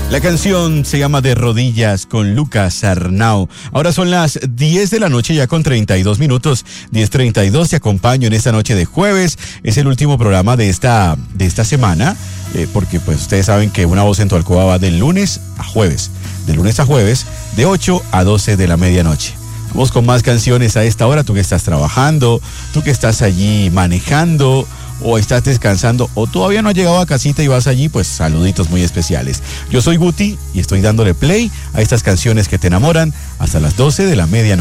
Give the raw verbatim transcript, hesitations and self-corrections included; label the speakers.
Speaker 1: La canción se llama De Rodillas con Lucas Arnau. Ahora son las diez de la noche ya con treinta y dos minutos. diez treinta y dos, te acompaño en esta noche de jueves. Es el último programa de esta, de esta semana, eh, porque pues ustedes saben que Una Voz en tu Alcoba va de lunes a jueves. De lunes a jueves, de ocho a doce de la medianoche. Vamos con más canciones a esta hora, tú que estás trabajando, tú que estás allí manejando, o estás descansando, o todavía no has llegado a casita y vas allí, pues saluditos muy especiales. Yo soy Guti y estoy dándole play a estas canciones que te enamoran hasta las doce de la medianoche.